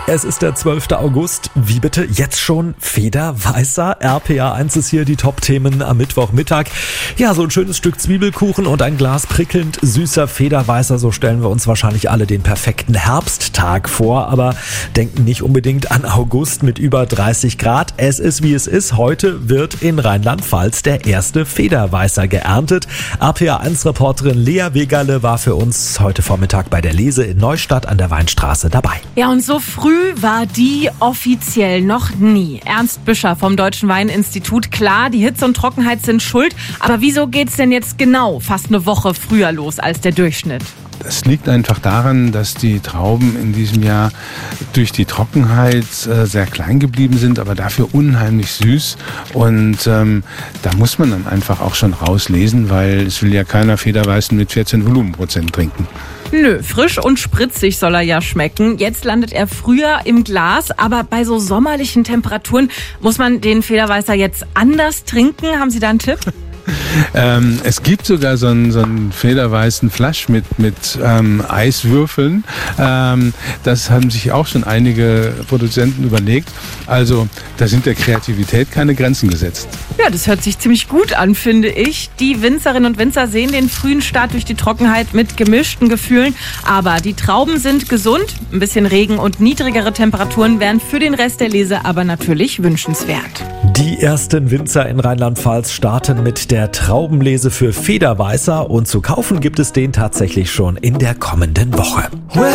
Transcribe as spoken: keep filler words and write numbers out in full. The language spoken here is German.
Es ist der zwölfte August. Wie bitte? Jetzt schon Federweißer? R P A eins ist hier die Top-Themen am Mittwochmittag. Ja, so ein schönes Stück Zwiebelkuchen und ein Glas prickelnd süßer Federweißer. So stellen wir uns wahrscheinlich alle den perfekten Herbsttag vor. Aber denken nicht unbedingt an August mit über dreißig Grad. Es ist, wie es ist. Heute wird in Rheinland-Pfalz der erste Federweißer geerntet. R P A eins Reporterin Lea Wegerle war für uns heute Vormittag bei der Lese in Neustadt an der Weinstraße dabei. Ja, und so früh war die offiziell noch nie. Ernst Büscher vom Deutschen Weininstitut. Klar, die Hitze und Trockenheit sind schuld. Aber wieso geht's denn jetzt genau fast eine Woche früher los als der Durchschnitt? Das liegt einfach daran, dass die Trauben in diesem Jahr durch die Trockenheit äh, sehr klein geblieben sind, aber dafür unheimlich süß. Und ähm, da muss man dann einfach auch schon rauslesen, weil es will ja keiner Federweißen mit vierzehn Volumenprozent trinken. Nö, frisch und spritzig soll er ja schmecken. Jetzt landet er früher im Glas, aber bei so sommerlichen Temperaturen muss man den Federweißer jetzt anders trinken. Haben Sie da einen Tipp? Ähm, es gibt sogar so einen, so einen federweißen Flasch mit, mit ähm, Eiswürfeln. Ähm, das haben sich auch schon einige Produzenten überlegt. Also da sind der Kreativität keine Grenzen gesetzt. Ja, das hört sich ziemlich gut an, finde ich. Die Winzerinnen und Winzer sehen den frühen Start durch die Trockenheit mit gemischten Gefühlen. Aber die Trauben sind gesund. Ein bisschen Regen und niedrigere Temperaturen wären für den Rest der Lese aber natürlich wünschenswert. Die ersten Winzer in Rheinland-Pfalz starten mit der Traubenlese für Federweißer und zu kaufen gibt es den tatsächlich schon in der kommenden Woche.